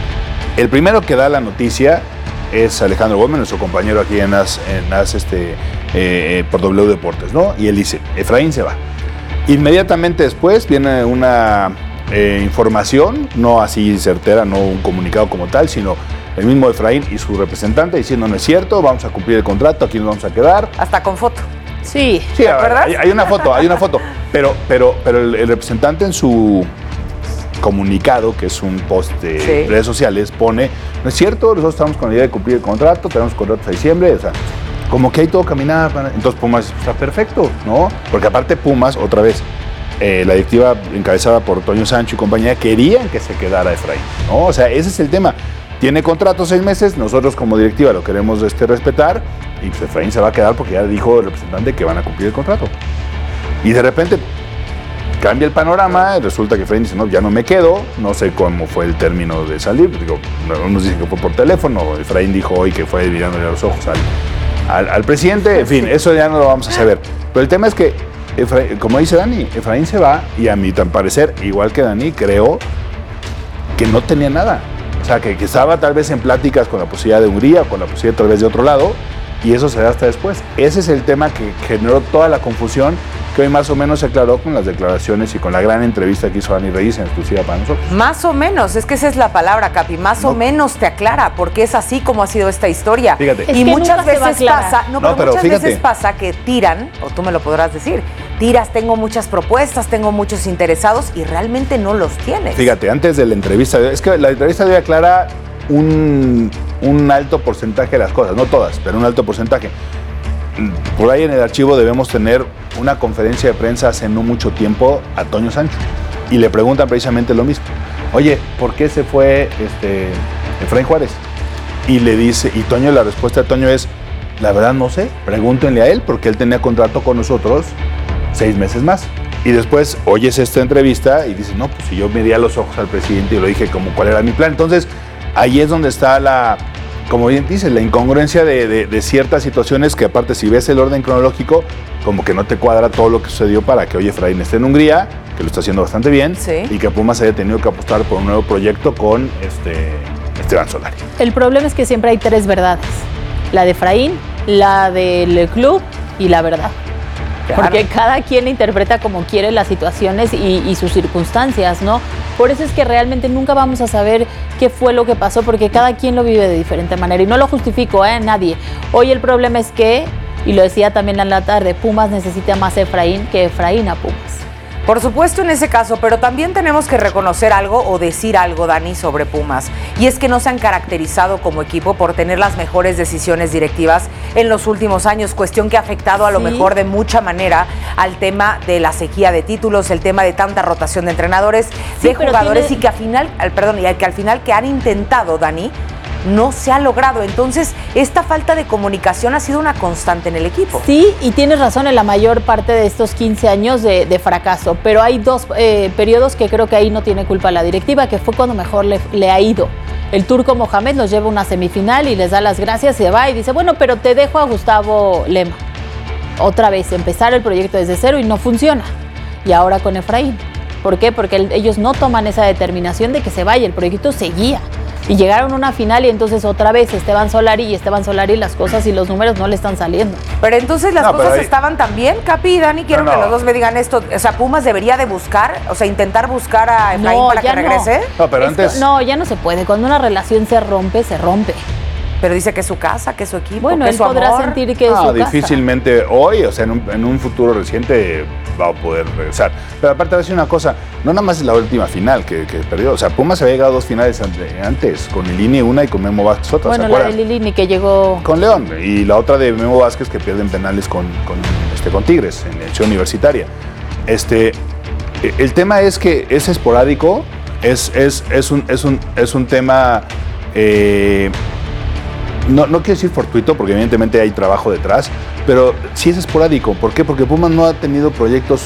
El primero que da la noticia es Alejandro Gómez, nuestro compañero aquí en AS, en AS este, eh, por W Deportes, ¿no? Y él dice, Efraín se va. Inmediatamente después viene una eh, información, no así certera, no un comunicado como tal, sino el mismo Efraín y su representante diciendo, no es cierto, vamos a cumplir el contrato, aquí nos vamos a quedar. Hasta con foto. Sí, sí, ¿te acuerdas? Hay, hay una foto, hay una foto, pero, pero, pero el, el representante en su comunicado, que es un post de sí. redes sociales, pone, no es cierto, nosotros estamos con la idea de cumplir el contrato, tenemos contrato hasta diciembre, o sea, como que ahí todo caminaba, para... entonces Pumas está perfecto, ¿no? Porque aparte Pumas, otra vez, eh, la directiva encabezada por Toño Sancho y compañía, querían que se quedara Efraín, ¿no? O sea, ese es el tema. Tiene contrato seis meses, nosotros como directiva lo queremos este, respetar, y pues Efraín se va a quedar porque ya dijo el representante que van a cumplir el contrato. Y de repente cambia el panorama, resulta que Efraín dice, no, ya no me quedo, no sé cómo fue el término de salir, digo, unos dicen que fue por teléfono, Efraín dijo hoy que fue mirándole a los ojos al, al, al presidente, en fin, eso ya no lo vamos a saber. Pero el tema es que, Efraín, como dice Dani, Efraín se va, y a mi tan parecer, igual que Dani, creo que no tenía nada. O sea, que, que estaba tal vez en pláticas con la posibilidad de Hungría, con la posibilidad tal vez de otro lado, y eso se da hasta después. Ese es el tema que generó toda la confusión, que hoy más o menos se aclaró con las declaraciones y con la gran entrevista que hizo Dani Reyes en exclusiva para nosotros. Más o menos, es que esa es la palabra, Capi, más no. o menos te aclara, porque es así como ha sido esta historia. Fíjate. Y muchas veces pasa, no, pero, no, pero muchas fíjate. veces pasa que tiran, o tú me lo podrás decir, tiras, tengo muchas propuestas, tengo muchos interesados, y realmente no los tienes. Fíjate, antes de la entrevista, es que la entrevista de hoy aclara un, un alto porcentaje de las cosas, no todas, pero un alto porcentaje. Por ahí en el archivo debemos tener una conferencia de prensa hace no mucho tiempo a Toño Sancho, y le preguntan precisamente lo mismo. Oye, ¿por qué se fue este, Efraín Juárez? Y le dice, y Toño, la respuesta de Toño es, la verdad no sé, pregúntenle a él, porque él tenía contrato con nosotros seis meses más. Y después oyes esta entrevista y dices, no, pues si yo me di a los ojos al presidente y lo dije como cuál era mi plan. Entonces, ahí es donde está la, como bien dices, la incongruencia de, de, de ciertas situaciones que aparte si ves el orden cronológico, como que no te cuadra todo lo que sucedió para que hoy Efraín esté en Hungría, que lo está haciendo bastante bien, sí. y que Pumas haya tenido que apostar por un nuevo proyecto con este, Esteban Solari. El problema es que siempre hay tres verdades, la de Efraín, la del club y la verdad. Claro. Porque cada quien interpreta como quiere las situaciones y, y sus circunstancias, ¿no? Por eso es que realmente nunca vamos a saber qué fue lo que pasó, porque cada quien lo vive de diferente manera. Y no lo justifico, ¿eh? Nadie. Hoy el problema es que, y lo decía también en la tarde, Pumas necesita más a Efraín que Efraín a Pumas. Por supuesto en ese caso, pero también tenemos que reconocer algo o decir algo, Dani, sobre Pumas. Y es que no se han caracterizado como equipo por tener las mejores decisiones directivas en los últimos años, cuestión que ha afectado a lo sí. mejor de mucha manera al tema de la sequía de títulos, el tema de tanta rotación de entrenadores, sí, de jugadores tiene... y que al final, al, perdón, y que al final que han intentado, Dani, no se ha logrado. Entonces, esta falta de comunicación ha sido una constante en el equipo. Sí, y tienes razón en la mayor parte de estos quince años de, de fracaso, pero hay dos eh, periodos que creo que ahí no tiene culpa la directiva, que fue cuando mejor le, le ha ido. El turco Mohamed nos lleva a una semifinal y les da las gracias y se va y dice, bueno, pero te dejo a Gustavo Lema. Otra vez, empezar el proyecto desde cero y no funciona. Y ahora con Efraín. ¿Por qué? Porque el, ellos no toman esa determinación de que se vaya, el proyecto seguía. Y llegaron a una final y entonces otra vez Esteban Solari y Esteban Solari las cosas y los números no le están saliendo. Pero entonces las No, cosas pero ahí- estaban tan bien, Capi y Dani, quiero No, que no. los dos me digan esto. O sea, Pumas debería de buscar, o sea, intentar buscar a Efraín No, para ya que no. regrese. No, pero Esto- antes. No, ya no se puede. Cuando una relación se rompe, se rompe. Pero dice que es su casa, que es su equipo, Bueno, que él es su podrá amor. sentir que es No, su casa. difícilmente hoy, o sea, en un, en un futuro reciente va a poder regresar. Pero aparte, voy a decir una cosa, no nada más es la última final que, que perdió. O sea, Pumas había llegado a dos finales ante- antes, con Lilini una y con Memo Vázquez otra, Bueno, ¿se la de acuerdan? Lilini que llegó... Con León. Y la otra de Memo Vázquez que pierden penales con, con, este, con Tigres en la Ciudad Universitaria. Este, eh, el tema es que es esporádico, es, es, es, un, es, un, es un tema... eh, No, no quiero decir fortuito, porque evidentemente hay trabajo detrás, pero sí es esporádico. ¿Por qué? Porque Pumas no ha tenido proyectos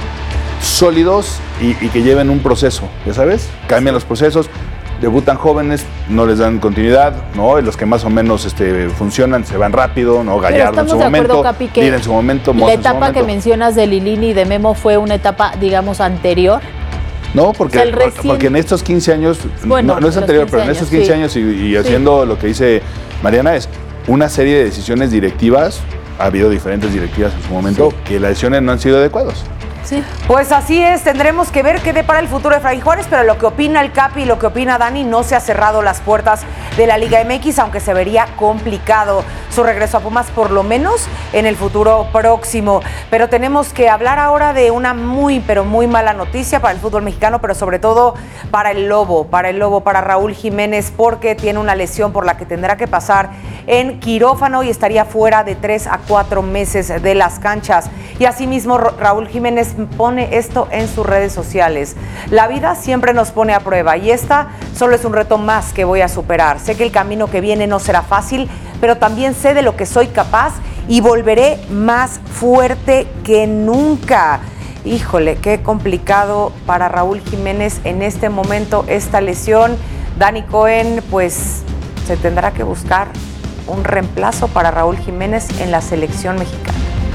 sólidos y, y que lleven un proceso, ¿ya sabes? Cambian los procesos, debutan jóvenes, no les dan continuidad, ¿no? Y los que más o menos este, funcionan se van rápido, ¿no? Pero Gallardo en estamos su de acuerdo, momento, Capi, que Lira en su momento, la Mozo en su etapa que momento. mencionas de Lilini y de Memo fue una etapa, digamos, anterior. No, porque, O sea, el porque- recién- porque en estos quince años, Bueno, no, no es los anterior, quince pero en años, estos quince sí. años y, y Sí. haciendo lo que dice Mariana es una serie de decisiones directivas, ha habido diferentes directivas en su momento, que las decisiones no han sido adecuadas. Sí. Pues así es, tendremos que ver qué depara el futuro de Efraín Juárez, pero lo que opina el Capi y lo que opina Dani, no se ha cerrado las puertas de la Liga M X, aunque se vería complicado su regreso a Pumas, por lo menos en el futuro próximo. Pero tenemos que hablar ahora de una muy, pero muy mala noticia para el fútbol mexicano, pero sobre todo para el Lobo, para el Lobo, para Raúl Jiménez, porque tiene una lesión por la que tendrá que pasar en quirófano y estaría fuera de tres a cuatro meses de las canchas. Y asimismo, Ra- Raúl Jiménez pone esto en sus redes sociales. La vida siempre nos pone a prueba y esta solo es un reto más que voy a superar. Sé que el camino que viene no será fácil, pero también sé de lo que soy capaz y volveré más fuerte que nunca. Híjole, qué complicado para Raúl Jiménez en este momento esta lesión. Dani Cohen, pues se tendrá que buscar un reemplazo para Raúl Jiménez en la selección mexicana.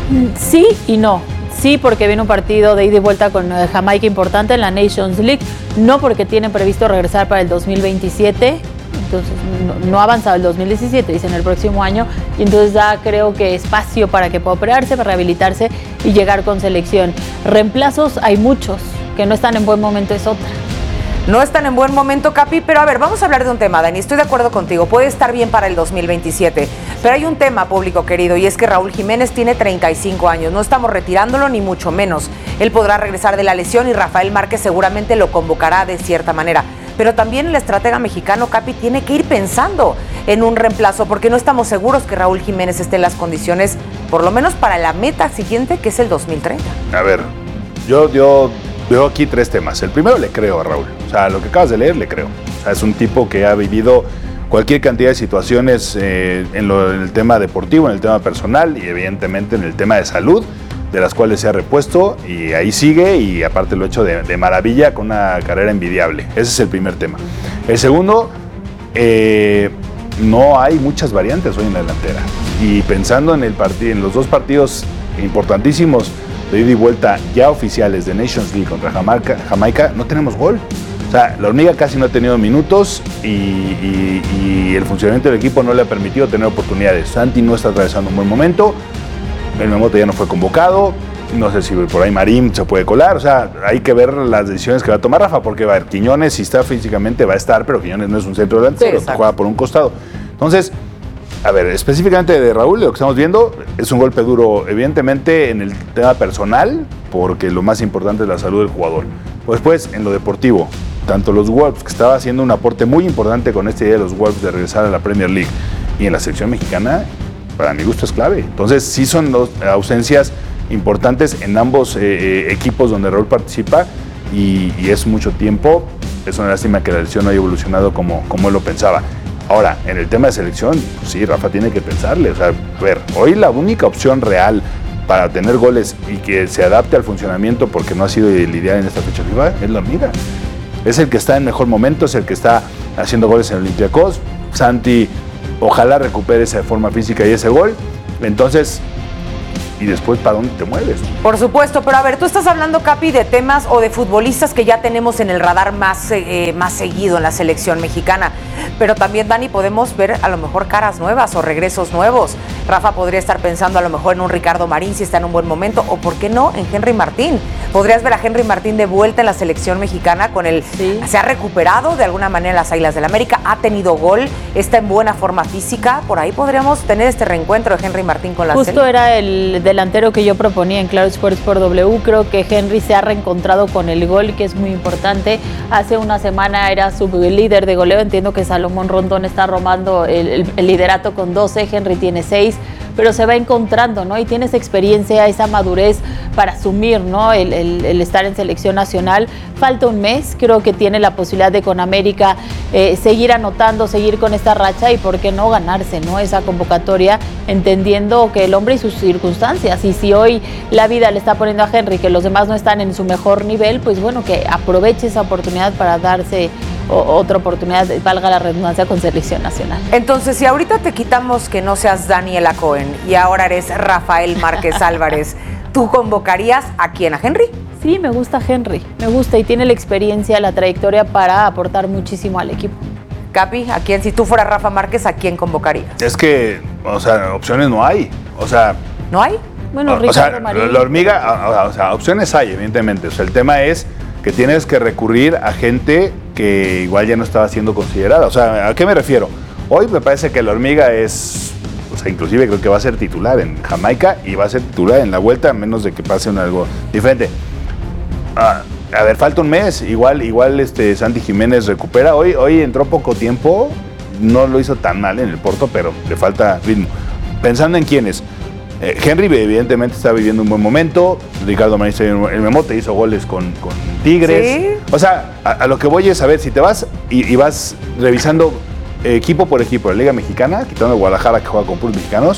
Sí y no. Sí, porque viene un partido de ida y vuelta con eh, Jamaica importante en la Nations League. No porque tienen previsto regresar para el dos mil veintisiete. Entonces no, no ha avanzado el dos mil diecisiete, dicen el próximo año. Y entonces da, creo que, espacio para que pueda operarse, para rehabilitarse y llegar con selección. Reemplazos hay muchos. Que no están en buen momento es otra. No están en buen momento, Capi, pero a ver, vamos a hablar de un tema, Dani. Estoy de acuerdo contigo, puede estar bien para el dos mil veintisiete, pero hay un tema, público querido, y es que Raúl Jiménez tiene treinta y cinco años. No estamos retirándolo, ni mucho menos. Él podrá regresar de la lesión y Rafael Márquez seguramente lo convocará de cierta manera. Pero también el estratega mexicano, Capi, tiene que ir pensando en un reemplazo, porque no estamos seguros que Raúl Jiménez esté en las condiciones, por lo menos para la meta siguiente, que es el dos mil treinta. A ver, yo, yo veo aquí tres temas. El primero, le creo a Raúl. O sea, lo que acabas de leer, le creo. O sea, es un tipo que ha vivido cualquier cantidad de situaciones eh, en, lo, en el tema deportivo, en el tema personal y evidentemente en el tema de salud, de las cuales se ha repuesto y ahí sigue y aparte lo ha hecho de, de maravilla con una carrera envidiable. Ese es el primer tema. El segundo, eh, no hay muchas variantes hoy en la delantera. Y pensando en, el partido, en los dos partidos importantísimos de ida y vuelta ya oficiales de Nations League contra Jamaica, Jamaica no tenemos gol. O sea, la hormiga casi no ha tenido minutos y, y, y el funcionamiento del equipo no le ha permitido tener oportunidades. Santi no está atravesando un buen momento, el Memote ya no fue convocado, no sé si por ahí Marín se puede colar, o sea, hay que ver las decisiones que va a tomar Rafa, porque va a ver, Quiñones si está físicamente va a estar, pero Quiñones no es un centro delantero, Sí, juega por un costado. Entonces, a ver, específicamente de Raúl, lo que estamos viendo es un golpe duro, evidentemente en el tema personal, porque lo más importante es la salud del jugador. Pues después, en lo deportivo, tanto los Wolves, que estaba haciendo un aporte muy importante con esta idea de los Wolves de regresar a la Premier League, y en la selección mexicana, para mi gusto es clave. Entonces, sí son dos ausencias importantes en ambos eh, equipos donde Raúl participa, y, y es mucho tiempo. Es una lástima que la lesión no haya evolucionado como, como él lo pensaba. Ahora, en el tema de selección, pues sí, Rafa tiene que pensarle. O sea, a ver, hoy la única opción real para tener goles y que se adapte al funcionamiento, porque no ha sido el ideal en esta fecha FIFA, es la Hormiga. Es el que está en mejor momento, es el que está haciendo goles en Olympiacos. Santi, ojalá recupere esa forma física y ese gol. Entonces, y después, ¿para dónde te mueves? Por supuesto, pero a ver, tú estás hablando, Capi, de temas o de futbolistas que ya tenemos en el radar más, eh, más seguido en la selección mexicana. Pero también, Dani, podemos ver a lo mejor caras nuevas o regresos nuevos. Rafa podría estar pensando a lo mejor en un Ricardo Marín si está en un buen momento, o por qué no, en Henry Martín. Podrías ver a Henry Martín de vuelta en la selección mexicana con el... Sí. Se ha recuperado de alguna manera en las Águilas del América, ha tenido gol, está en buena forma física. Por ahí podríamos tener este reencuentro de Henry Martín con la Justo selección. Era el delantero que yo proponía en Claro Sports por W. Creo que Henry se ha reencontrado con el gol, que es muy importante. Hace una semana era su líder de goleo. Entiendo que Salomón Rondón está romando el, el, el liderato con doce, Henry tiene seis, pero se va encontrando, ¿no? Y tiene esa experiencia, esa madurez para asumir, ¿no? El, el, el estar en selección nacional. Falta un mes, creo que tiene la posibilidad de con América eh, seguir anotando, seguir con esta racha y por qué no ganarse, ¿no? Esa convocatoria, entendiendo que el hombre y sus circunstancias. Y si hoy la vida le está poniendo a Henry que los demás no están en su mejor nivel, pues bueno, que aproveche esa oportunidad para darse o, otra oportunidad, valga la redundancia, con selección nacional. Entonces, si ahorita te quitamos que no seas Daniela Cohen y ahora eres Rafael Márquez Álvarez, ¿tú convocarías a quién? ¿A Henry? Sí, me gusta Henry, me gusta y tiene la experiencia, la trayectoria para aportar muchísimo al equipo. Capi, ¿a quién? Si tú fueras Rafa Márquez, ¿a quién convocarías? Es que, o sea, opciones no hay. O sea... ¿No hay? Bueno, o, Ricardo o sea, Marín. la Hormiga, o sea, opciones hay, evidentemente. O sea, el tema es que tienes que recurrir a gente que igual ya no estaba siendo considerada. O sea, ¿a qué me refiero? Hoy me parece que la Hormiga es... O sea, inclusive creo que va a ser titular en Jamaica y va a ser titular en la vuelta, a menos de que pase un algo diferente. Ah, a ver, falta un mes. Igual, igual este Santi Jiménez recupera. Hoy, hoy entró poco tiempo. No lo hizo tan mal en el Porto, pero le falta ritmo. Pensando en quiénes. Eh, Henry evidentemente está viviendo un buen momento. Ricardo Marín, el Memote hizo goles con, con Tigres. ¿Sí? O sea, a, a lo que voy es a ver si te vas y, y vas revisando equipo por equipo de la Liga Mexicana, quitando Guadalajara que juega con puros mexicanos,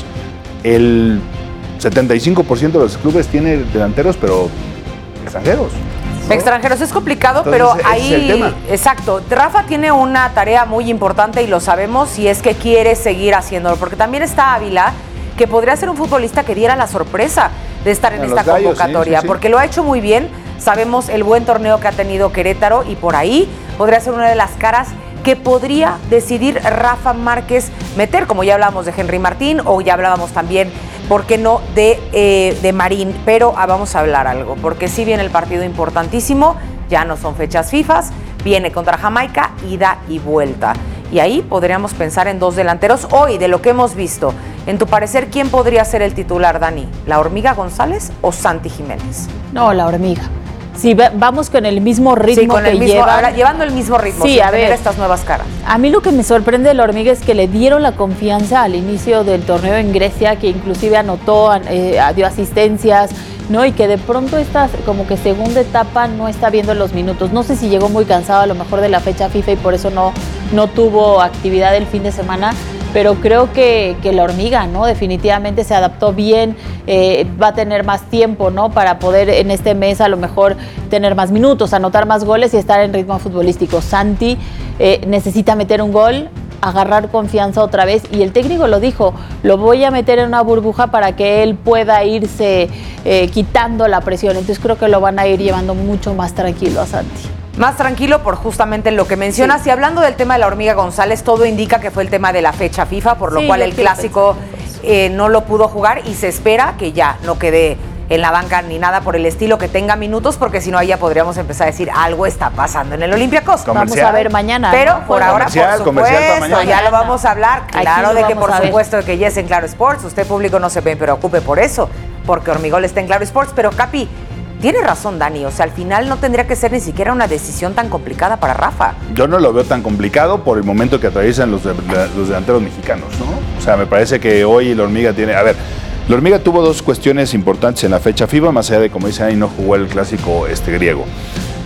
el setenta y cinco por ciento de los clubes tiene delanteros, pero extranjeros. ¿No? Extranjeros es complicado, Entonces, pero ahí, es el tema. Exacto, Rafa tiene una tarea muy importante y lo sabemos si es que quiere seguir haciéndolo, porque también está Ávila, que podría ser un futbolista que diera la sorpresa de estar en, en esta gallos, convocatoria, sí, sí, sí. porque lo ha hecho muy bien, sabemos el buen torneo que ha tenido Querétaro y por ahí podría ser una de las caras que podría decidir Rafa Márquez meter, como ya hablábamos de Henry Martín o ya hablábamos también, ¿por qué no?, de, eh, de Marín, pero ah, vamos a hablar algo, porque sí viene el partido importantísimo, ya no son fechas fifas, viene contra Jamaica, ida y vuelta, y ahí podríamos pensar en dos delanteros hoy, de lo que hemos visto. En tu parecer, ¿quién podría ser el titular, Dani? ¿La Hormiga González o Santi Jiménez? No, la Hormiga. Si vamos con el mismo ritmo sí, con que el mismo, llevan, ahora, llevando el mismo ritmo, sí, sin a tener ver, estas nuevas caras. A mí lo que me sorprende de la Hormiga es que le dieron la confianza al inicio del torneo en Grecia, que inclusive anotó, eh, dio asistencias, ¿no? Y que de pronto esta como que segunda etapa no está viendo los minutos. No sé si llegó muy cansado a lo mejor de la fecha FIFA y por eso no, no tuvo actividad el fin de semana, pero creo que, que la Hormiga, ¿no? Definitivamente se adaptó bien, eh, va a tener más tiempo, ¿no? Para poder en este mes a lo mejor tener más minutos, anotar más goles y estar en ritmo futbolístico. Santi eh, necesita meter un gol, agarrar confianza otra vez y el técnico lo dijo, lo voy a meter en una burbuja para que él pueda irse eh, quitando la presión. Entonces creo que lo van a ir llevando mucho más tranquilo a Santi. Más tranquilo por justamente lo que mencionas. Sí. Y hablando del tema de la Hormiga González, todo indica que fue el tema de la fecha FIFA, por lo sí, cual el clásico eh, no lo pudo jugar y se espera que ya no quede en la banca ni nada por el estilo, que tenga minutos, porque si no ahí ya podríamos empezar a decir algo está pasando en el Olympiacos. Vamos a ver mañana. Pero ¿no? por ahora, por supuesto, ya lo vamos a hablar. Claro de que por supuesto que ya es en Claro Sports. Usted público no se preocupe por eso, porque Hormigol está en Claro Sports. Pero Capi, tiene razón Dani, o sea, al final no tendría que ser ni siquiera una decisión tan complicada para Rafa. Yo no lo veo tan complicado por el momento que atraviesan los, de, los delanteros mexicanos, ¿no? O sea, me parece que hoy la Hormiga tiene... A ver, la Hormiga tuvo dos cuestiones importantes en la fecha FIFA, más allá de, como dice ahí, no jugó el clásico este griego.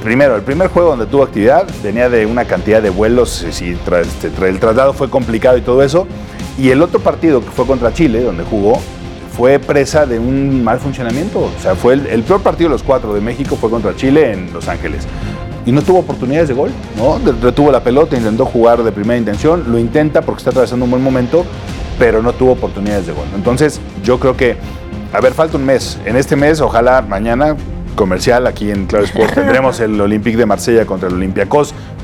primero, el primer juego donde tuvo actividad venía de una cantidad de vuelos, si tra, este, tra, el traslado fue complicado y todo eso. Y el otro partido que fue contra Chile, donde jugó, fue presa de un mal funcionamiento. O sea, fue el, el peor partido de los cuatro de México fue contra Chile en Los Ángeles. Y no tuvo oportunidades de gol, ¿no? Retuvo la pelota, intentó jugar de primera intención, lo intenta porque está atravesando un buen momento, pero no tuvo oportunidades de gol. Entonces, yo creo que, a ver, falta un mes. En este mes, ojalá mañana, comercial aquí en Claro Sport, tendremos el Olympique de Marsella contra el Olympiacos.